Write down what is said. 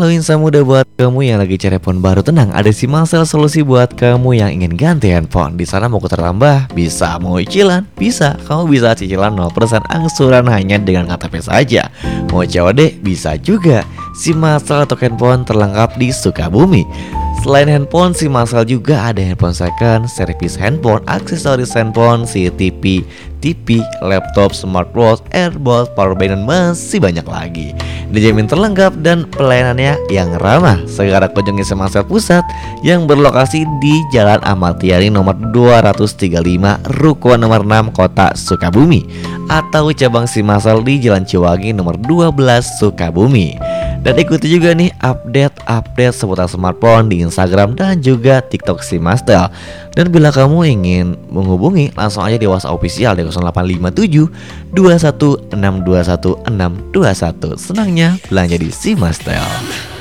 Halo insan muda, buat kamu yang lagi cari handphone baru, tenang, ada si Marcel solusi buat kamu yang ingin ganti handphone. Di sana mau tertambah, bisa, mau cicilan, bisa. Kamu bisa cicilan 0% angsuran hanya dengan KTP saja. Mau COD, bisa juga. Si Marcel untuk handphone terlengkap di Sukabumi. Selain handphone, si Marcel juga ada handphone second, servis handphone, aksesoris handphone, CCTV, TV, laptop, smartwatch, earbud, powerbank, dan masih banyak lagi. Dijamin terlengkap dan pelayanannya yang ramah. Segera kunjungi si Marcel Pusat yang berlokasi di Jalan Ahmad Yani nomor 235, Ruko nomor 6, Kota Sukabumi, atau cabang si Marcel di Jalan Ciwangi nomor 12, Sukabumi. Dan ikuti juga nih update seputar smartphone di Instagram dan juga TikTok si Marcel. Dan bila kamu ingin menghubungi, langsung aja di WhatsApp official di 0857 21 621 621. Senangnya belanja di si Marcel.